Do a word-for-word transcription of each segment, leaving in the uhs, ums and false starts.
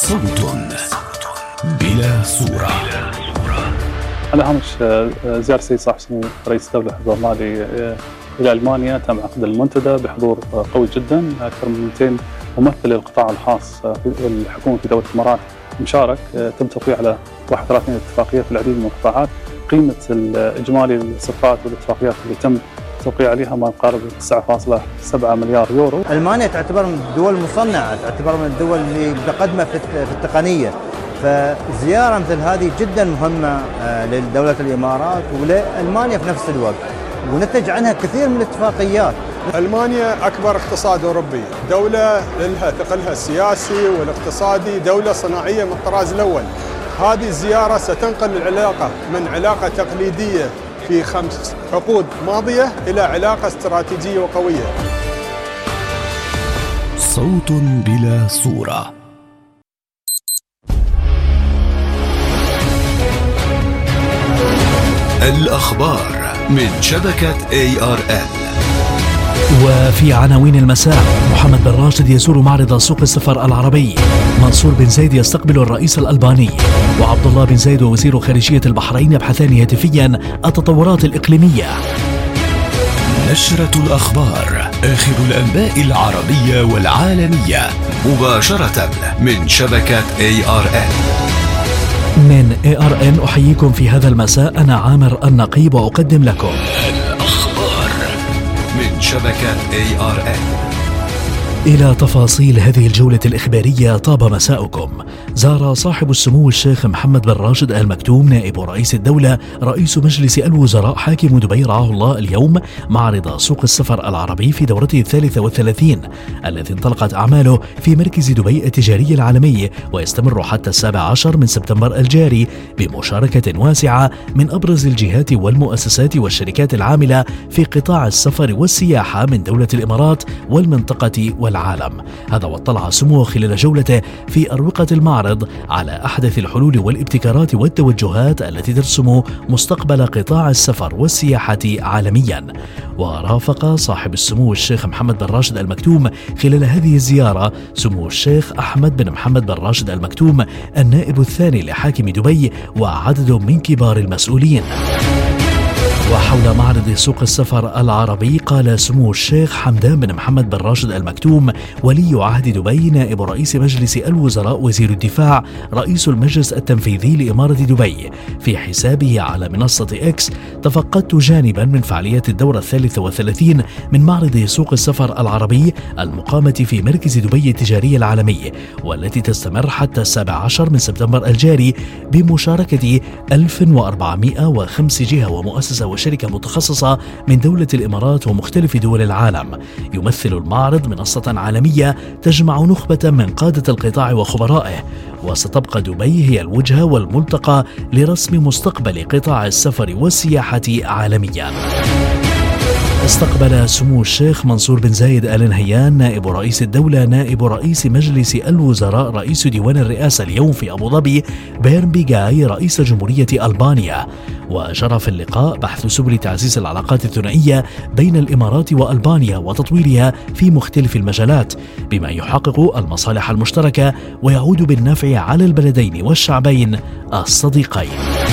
صوت بلا صورة. على هامش زيارة السيد صاحب السمو رئيس الدولة حفظه الله إلى ألمانيا، تم عقد المنتدى بحضور قوي جدا، أكثر من مئتين ممثل للقطاع الخاص والحكومة في دولة الإمارات مشارك. تم توقيع على واحد وثلاثين اتفاقية في العديد من القطاعات. قيمة الإجمالي الصفقات والاتفاقيات اللي تم توقيع عليها ما يقارب تسعة فاصلة سبعة مليار يورو. ألمانيا تعتبر من الدول المصنعة، تعتبر من الدول اللي متقدمة في التقنية، فزيارة مثل هذه جدا مهمة لدولة الإمارات ولألمانيا في نفس الوقت، ونتج عنها كثير من الاتفاقيات. ألمانيا أكبر اقتصاد أوروبي، دولة لها ثقلها السياسي والاقتصادي، دولة صناعية من الطراز الأول. هذه الزيارة ستنقل العلاقة من علاقة تقليدية في خمس عقود ماضية إلى علاقة استراتيجية وقوية. صوت بلا صورة. الأخبار من شبكة إيه آر إل. وفي عناوين المساء: محمد بن راشد يزور معرض سوق السفر العربي، منصور بن زايد يستقبل الرئيس الألباني، وعبد الله بن زايد ووزير خارجية البحرين يبحثان هاتفيا التطورات الإقليمية. نشرة الأخبار، آخر الأنباء العربية والعالمية مباشرة من شبكة إيه آر إل. من إيه آر إن أحييكم في هذا المساء، أنا عامر النقيب وأقدم لكم الأخبار من شبكة إيه آر إل. إلى تفاصيل هذه الجولة الإخبارية. طاب مساؤكم. زار صاحب السمو الشيخ محمد بن راشد آل مكتوم نائب رئيس الدولة رئيس مجلس الوزراء حاكم دبي رعاه الله اليوم معرض سوق السفر العربي في دورته الثالثة والثلاثين الذي انطلقت أعماله في مركز دبي التجاري العالمي، ويستمر حتى السابع عشر من سبتمبر الجاري بمشاركة واسعة من أبرز الجهات والمؤسسات والشركات العاملة في قطاع السفر والسياحة من دولة الإمارات والمنطقة والعالم. هذا واطلع سموه خلال جولته في أروقة المعرض على أحدث الحلول والابتكارات والتوجهات التي ترسم مستقبل قطاع السفر والسياحة عالميا. ورافق صاحب السمو الشيخ محمد بن راشد آل مكتوم خلال هذه الزيارة سمو الشيخ أحمد بن محمد بن راشد آل مكتوم النائب الثاني لحاكم دبي وعدد من كبار المسؤولين. وحول معرض سوق السفر العربي قال سمو الشيخ حمدان بن محمد بن راشد آل مكتوم ولي عهد دبي نائب رئيس مجلس الوزراء وزير الدفاع رئيس المجلس التنفيذي لإمارة دبي في حسابه على منصة إكس: تفقدت جانبا من فعاليات الدورة الثالثة والثلاثين من معرض سوق السفر العربي المقامة في مركز دبي التجاري العالمي، والتي تستمر حتى السابع عشر من سبتمبر الجاري بمشاركة ألف وأربعمائة وخمسة جهة ومؤسسة وشركة متخصصة من دولة الإمارات ومختلف دول العالم. يمثل المعرض منصة عالمية تجمع نخبة من قادة القطاع وخبرائه، وستبقى دبي هي الوجهة والملتقى لرسم مستقبل قطاع السفر والسياحة عالميا. استقبل سمو الشيخ منصور بن زايد آل نهيان نائب رئيس الدولة نائب رئيس مجلس الوزراء رئيس ديوان الرئاسة اليوم في أبو ظبي بيرن بيغاي رئيس جمهورية ألبانيا. وجرى في اللقاء بحث سبل تعزيز العلاقات الثنائية بين الإمارات وألبانيا وتطويرها في مختلف المجالات بما يحقق المصالح المشتركة ويعود بالنفع على البلدين والشعبين الصديقين.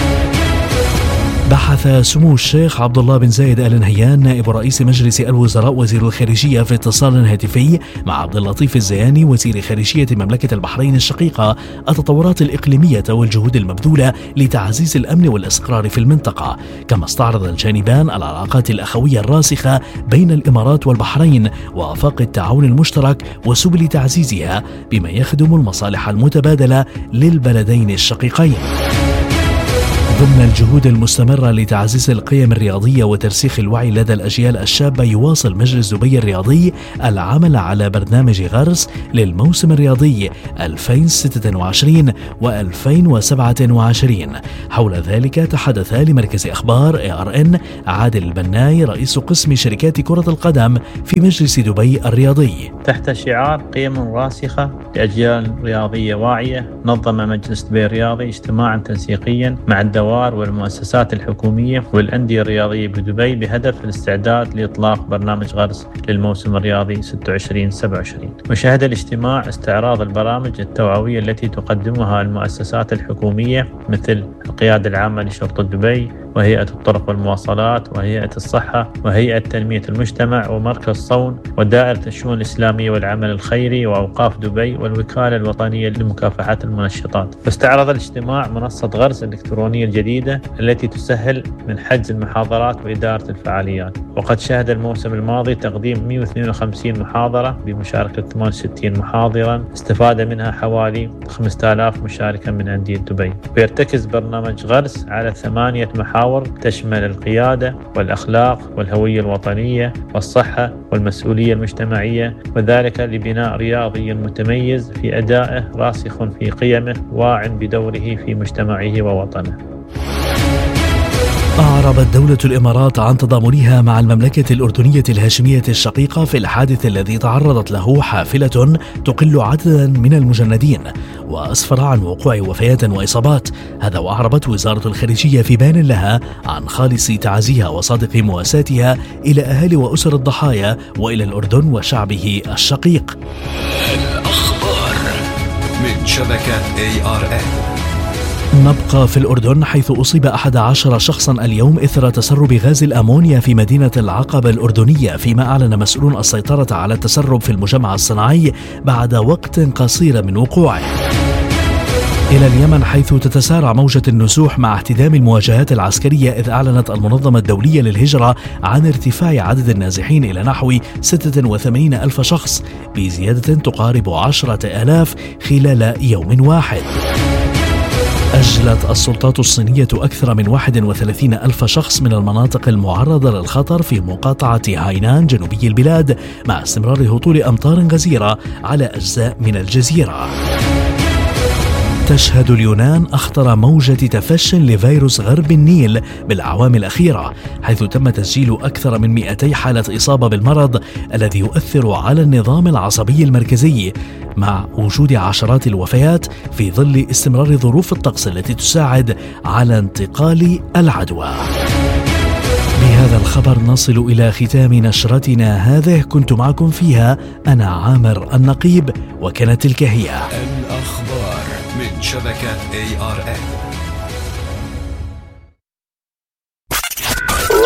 بحث سمو الشيخ عبد الله بن زايد آل نهيان نائب رئيس مجلس الوزراء وزير الخارجية في اتصال هاتفي مع عبد اللطيف الزياني وزير خارجية مملكة البحرين الشقيقة التطورات الإقليمية والجهود المبذولة لتعزيز الأمن والاستقرار في المنطقة، كما استعرض الجانبان العلاقات الأخوية الراسخة بين الإمارات والبحرين وآفاق التعاون المشترك وسبل تعزيزها بما يخدم المصالح المتبادلة للبلدين الشقيقين. ضمن الجهود المستمرة لتعزيز القيم الرياضية وترسيخ الوعي لدى الأجيال الشابة، يواصل مجلس دبي الرياضي العمل على برنامج غرس للموسم الرياضي ألفين وستة وعشرين وألفين وسبعة وعشرين. حول ذلك تحدث لمركز أخبار إيه آر إن عادل البناي رئيس قسم شركات كرة القدم في مجلس دبي الرياضي. تحت شعار قيم راسخة لأجيال رياضية واعية، نظم مجلس دبي الرياضي اجتماعا تنسيقيا مع الدوائر الدوار والمؤسسات الحكومية والأندية الرياضية بدبي بهدف الاستعداد لإطلاق برنامج غرس للموسم الرياضي ستة وعشرين سبعة وعشرين. وشهد الاجتماع استعراض البرامج التوعوية التي تقدمها المؤسسات الحكومية مثل القيادة العامة لشرطة دبي وهيئة الطرق والمواصلات وهيئة الصحة وهيئة تنمية المجتمع ومركز صون ودائرة الشؤون الإسلامية والعمل الخيري وأوقاف دبي والوكالة الوطنية لمكافحة المنشطات. فاستعرض الاجتماع منصة غرس الإلكترونية الجديدة التي تسهل من حجز المحاضرات وإدارة الفعاليات. وقد شهد الموسم الماضي تقديم مئة واثنين وخمسين محاضرة بمشاركة ثمانية وستين محاضرا استفاد منها حوالي خمسة آلاف مشاركا من أندية دبي. ويرتكز برنامج غرس على ثمانية محاور تشمل القيادة والأخلاق والهوية الوطنية والصحة والمسؤولية المجتمعية، وذلك لبناء رياضي متميز في أدائه راسخ في قيمه واع بدوره في مجتمعه ووطنه. أعربت دولة الإمارات عن تضامنها مع المملكة الأردنية الهاشمية الشقيقة في الحادث الذي تعرضت له حافلة تقل عددا من المجندين وأسفر عن وقوع وفيات وإصابات. هذا وأعربت وزارة الخارجية في بيان لها عن خالص تعازيها وصادق مواساتها إلى أهالي وأسر الضحايا وإلى الأردن وشعبه الشقيق. الأخبار من شبكة إيه آر إن. نبقى في الأردن حيث أصيب أحد عشر شخصا اليوم إثر تسرب غاز الأمونيا في مدينة العقبة الأردنية، فيما أعلن مسؤول السيطرة على التسرب في المجمع الصناعي بعد وقت قصير من وقوعه. إلى اليمن حيث تتسارع موجة النزوح مع احتدام المواجهات العسكرية، إذ أعلنت المنظمة الدولية للهجرة عن ارتفاع عدد النازحين إلى نحو ستة وثمانين ألف شخص بزيادة تقارب عشرة آلاف خلال يوم واحد. أجلت السلطات الصينية أكثر من واحد وثلاثين ألف شخص من المناطق المعرضة للخطر في مقاطعة هاينان جنوبي البلاد مع استمرار هطول أمطار غزيرة على أجزاء من الجزيرة. تشهد اليونان أخطر موجة تفشٍ لفيروس غرب النيل بالأعوام الأخيرة، حيث تم تسجيل أكثر من مئتي حالة إصابة بالمرض الذي يؤثر على النظام العصبي المركزي، مع وجود عشرات الوفيات في ظل استمرار ظروف الطقس التي تساعد على انتقال العدوى. بهذا الخبر نصل إلى ختام نشرتنا هذه، كنت معكم فيها أنا عامر النقيب، وكانت تلك هي الأخبار من شبكة إيه آر إن.